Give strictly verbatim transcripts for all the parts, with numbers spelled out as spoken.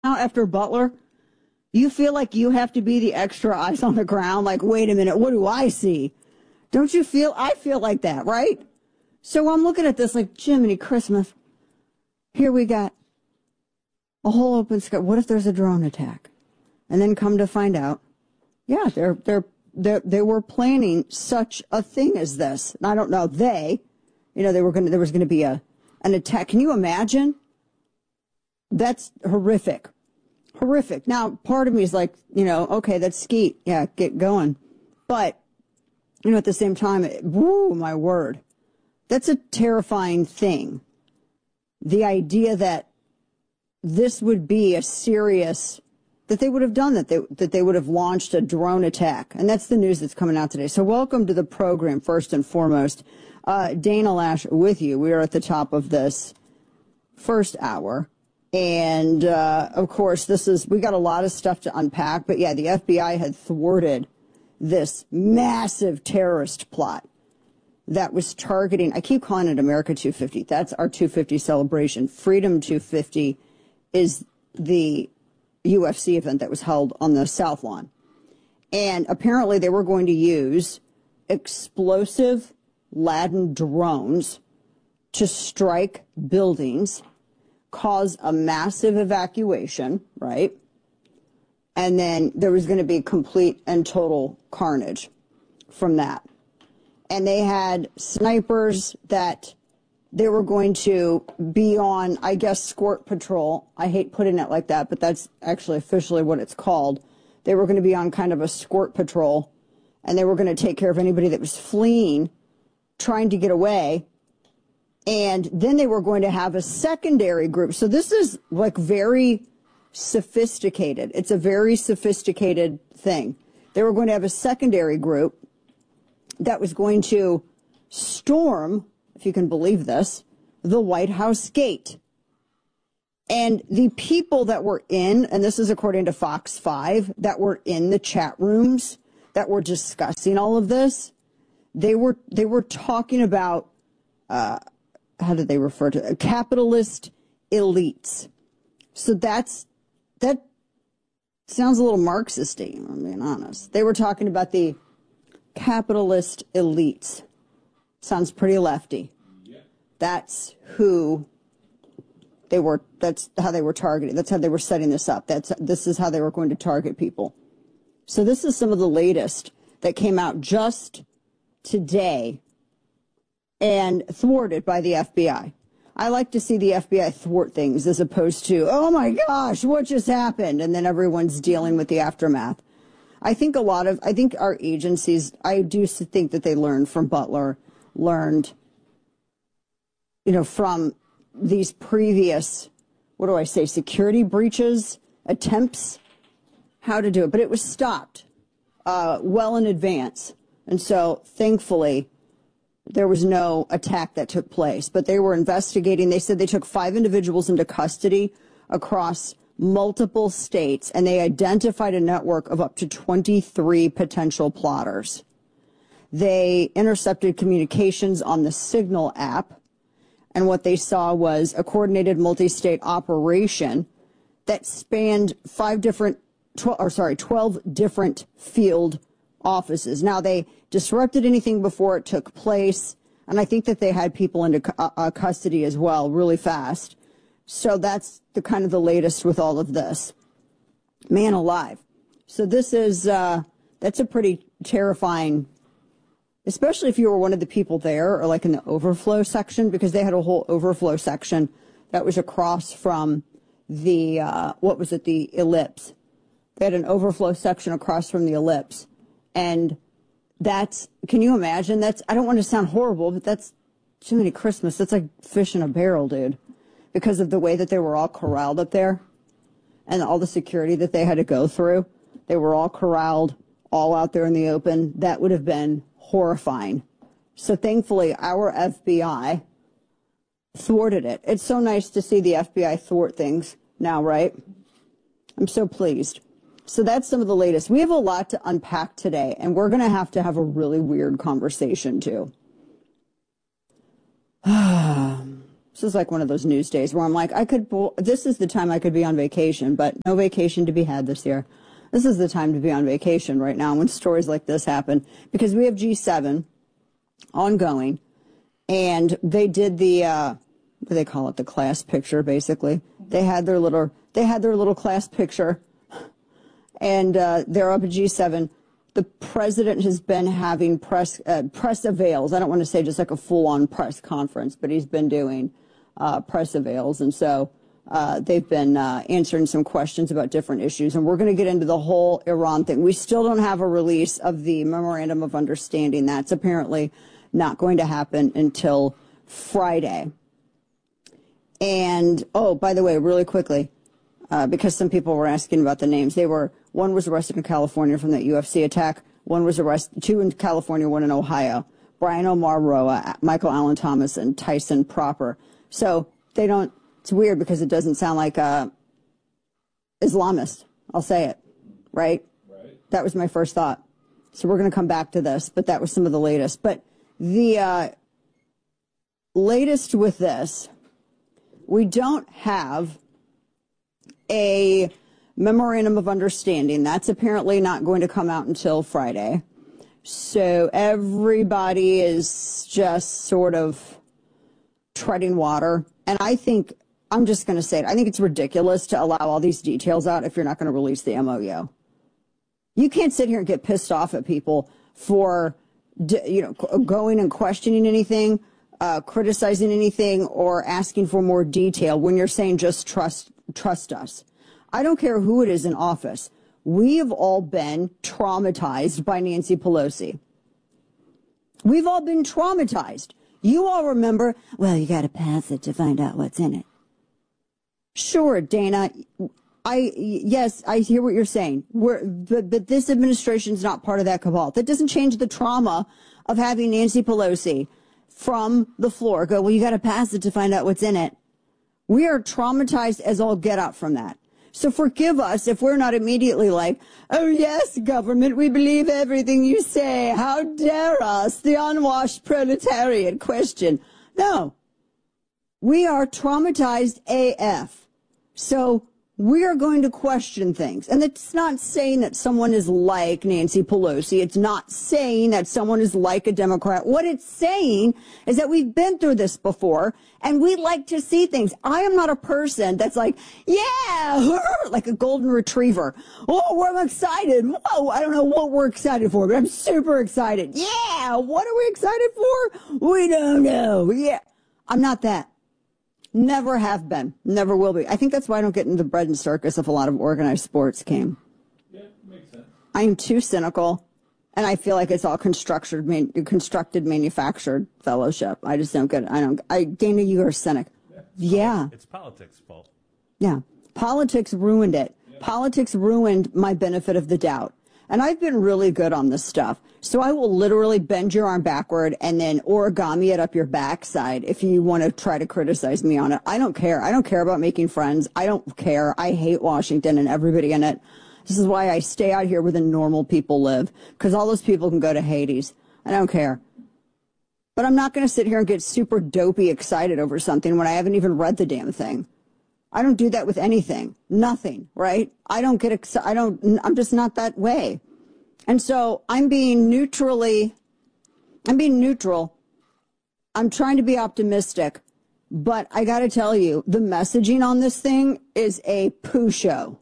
now after Butler? You feel like you have to be the extra eyes on the ground? Like, wait a minute, what do I see? Don't you feel, I feel like that, right? So I'm looking at this like, Jiminy Christmas. Here we got a whole open sky. What if there's a drone attack? And then come to find out, yeah, they're, they're, they're, they were planning such a thing as this. And I don't know, they, you know, they were going to, there was going to be a, an attack. Can you imagine? That's horrific. Horrific. Now, part of me is like, you know, okay, that's skeet. Yeah, get going. But, you know, at the same time, it, woo, my word. That's a terrifying thing. The idea that this would be a serious, that they would have done that, they, that they would have launched a drone attack. And that's the news that's coming out today. So welcome to the program, first and foremost. Uh, Dana Loesch with you. We are at the top of this first hour. And, uh, of course, this is, we got a lot of stuff to unpack. But, yeah, the F B I had thwarted this massive terrorist plot that was targeting, I keep calling it America two fifty. That's our two fifty celebration. Freedom two fifty is the U F C event that was held on the South Lawn. And apparently they were going to use explosive laden drones to strike buildings, cause a massive evacuation, right? And then there was going to be complete and total carnage from that. And they had snipers that they were going to be on, I guess, escort patrol. I hate putting it like that, but that's actually officially what it's called. They were going to be on kind of a escort patrol, and they were going to take care of anybody that was fleeing, trying to get away. And then they were going to have a secondary group. So this is like very sophisticated. It's a very sophisticated thing. They were going to have a secondary group that was going to storm, if you can believe this, the White House gate. And the people that were in, and this is according to Fox five, that were in the chat rooms that were discussing all of this, they were they were talking about, uh, how did they refer to it? Capitalist elites. So that's, that sounds a little Marxist-y, I'm being honest. They were talking about the capitalist elites. Sounds pretty lefty. Yeah. That's who they were, that's how they were targeting. That's how they were setting this up. That's, this is how they were going to target people. So this is some of the latest that came out just today and thwarted by the F B I. I like to see the F B I thwart things as opposed to, oh my gosh, what just happened? And then everyone's dealing with the aftermath. I think a lot of, I think our agencies, I do think that they learned from Butler, learned, you know, from these previous, what do I say, security breaches, attempts, how to do it. But it was stopped uh, well in advance. And so, thankfully, there was no attack that took place. But they were investigating. They said they took five individuals into custody across multiple states, and they identified a network of up to twenty-three potential plotters. They intercepted communications on the Signal app, and what they saw was a coordinated multi-state operation that spanned five different, twelve, or sorry, twelve different field offices. Now, they disrupted anything before it took place, and I think that they had people into uh, custody as well really fast. So that's the kind of the latest with all of this. Man alive. So this is, uh, that's a pretty terrifying, especially if you were one of the people there or like in the overflow section, because they had a whole overflow section that was across from the, uh, what was it, the ellipse. They had an overflow section across from the ellipse. And that's, can you imagine? That's, I don't want to sound horrible, but that's Jiminy Christmas. That's like fish in a barrel, dude. Because of the way that they were all corralled up there and all the security that they had to go through. They were all corralled, all out there in the open. That would have been horrifying. So thankfully, our F B I thwarted it. It's so nice to see the F B I thwart things now, right? I'm so pleased. So that's some of the latest. We have a lot to unpack today, and we're going to have to have a really weird conversation, too. This is like one of those news days where I'm like, I could, this is the time I could be on vacation, but no vacation to be had this year. This is the time to be on vacation right now when stories like this happen, because we have G seven ongoing, and they did the, uh, what do they call it? The class picture, basically. They had their little, they had their little class picture, and uh, they're up at G seven. The president has been having press, uh, press avails. I don't want to say just like a full-on press conference, but he's been doing uh, press avails. And so uh, they've been uh, answering some questions about different issues. And we're going to get into the whole Iran thing. We still don't have a release of the Memorandum of Understanding. That's apparently not going to happen until Friday. And, oh, by the way, really quickly, uh, because some people were asking about the names, they were, one was arrested in California from that U F C attack. One was arrested, two in California, one in Ohio. Brian Omar Roa, Michael Allen Thomas, and Tyson Proper. So they don't, it's weird because it doesn't sound like a Islamist. I'll say it, right? Right. That was my first thought. So we're going to come back to this, but that was some of the latest. But the uh, latest with this, we don't have a Memorandum of Understanding. That's apparently not going to come out until Friday. So everybody is just sort of treading water. And I think, I'm just going to say it, I think it's ridiculous to allow all these details out if you're not going to release the M O U. You can't sit here and get pissed off at people for, you know, going and questioning anything, uh, criticizing anything, or asking for more detail when you're saying just trust, trust us. I don't care who it is in office. We have all been traumatized by Nancy Pelosi. We've all been traumatized. You all remember, well, you got to pass it to find out what's in it. Sure, Dana. I, yes, I hear what you're saying. We're, but, but this administration's not part of that cabal. That doesn't change the trauma of having Nancy Pelosi from the floor go, well, you got to pass it to find out what's in it. We are traumatized as all get out from that. So forgive us if we're not immediately like, oh, yes, government, we believe everything you say. How dare us, the unwashed proletariat question. No, we are traumatized A F. So we are going to question things. And it's not saying that someone is like Nancy Pelosi. It's not saying that someone is like a Democrat. What it's saying is that we've been through this before, and we like to see things. I am not a person that's like, yeah, like a golden retriever. Oh, we're excited. Whoa, I don't know what we're excited for, but I'm super excited. Yeah, what are we excited for? We don't know. Yeah, I'm not that. Never have been. Never will be. I think that's why I don't get into the bread and circus if a lot of organized sports came. Yeah, makes sense. I am too cynical, and I feel like it's all constructed, man, constructed, manufactured fellowship. I just don't get it. I don't. I, Dana, you are a cynic. Yeah. Yeah. It's politics' fault. Yeah. Politics ruined it. Yeah. Politics ruined my benefit of the doubt. And I've been really good on this stuff. So I will literally bend your arm backward and then origami it up your backside if you want to try to criticize me on it. I don't care. I don't care about making friends. I don't care. I hate Washington and everybody in it. This is why I stay out here where the normal people live, because all those people can go to Hades. I don't care. But I'm not going to sit here and get super dopey excited over something when I haven't even read the damn thing. I don't do that with anything. Nothing, right? I don't get excited. I don't, I'm just not that way. And so I'm being neutrally, I'm being neutral. I'm trying to be optimistic, but I got to tell you, the messaging on this thing is a poo show.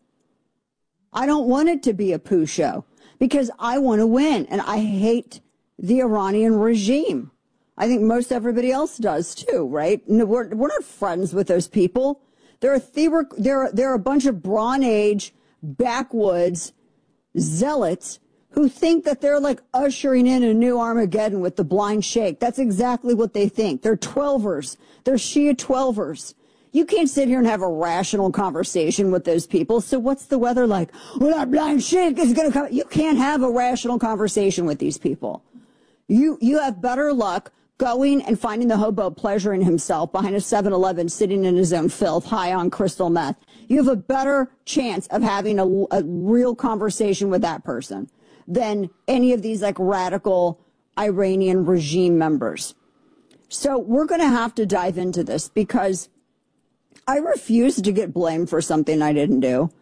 I don't want it to be a poo show because I want to win, and I hate the Iranian regime. I think most everybody else does too, right? No, we're, we're not friends with those people. They're a, they're, they're, they're a bunch of Bronze Age, backwoods zealots who think that they're like ushering in a new Armageddon with the blind sheikh. That's exactly what they think. They're twelvers. They're Shia twelvers. You can't sit here and have a rational conversation with those people. So what's the weather like? Well, that blind sheikh is going to come. You can't have a rational conversation with these people. You, you have better luck going and finding the hobo pleasuring himself behind a seven eleven, sitting in his own filth, high on crystal meth. You have a better chance of having a, a real conversation with that person than any of these like radical Iranian regime members. So we're going to have to dive into this because I refuse to get blamed for something I didn't do.